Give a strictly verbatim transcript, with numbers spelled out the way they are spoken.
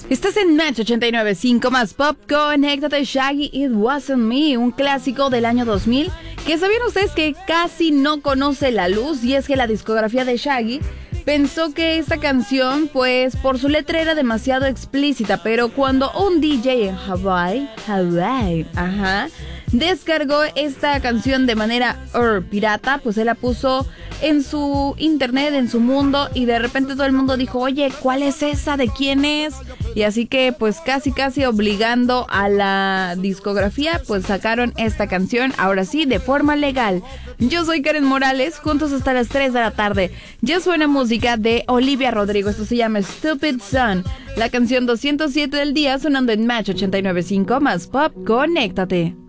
Estás en Match ochenta y nueve punto cinco más Pop. Conéctate, Shaggy, It Wasn't Me, un clásico del año dos mil que sabían ustedes que casi no conoce la luz, y es que la discografía de Shaggy pensó que esta canción, pues por su letra era demasiado explícita, pero cuando un D J en Hawaii, Hawaii, ajá, descargó esta canción de manera er, pirata, pues él la puso en su internet, en su mundo, y de repente todo el mundo dijo, oye, ¿cuál es esa? ¿De quién es? Y así que pues casi casi obligando a la discografía, pues sacaron esta canción, ahora sí, de forma legal. Yo soy Karen Morales, juntos hasta las tres de la tarde. Ya suena música de Olivia Rodrigo, esto se llama Stupid Son, la canción doscientos siete del día, sonando en Match ochenta y nueve punto cinco más Pop. Conéctate.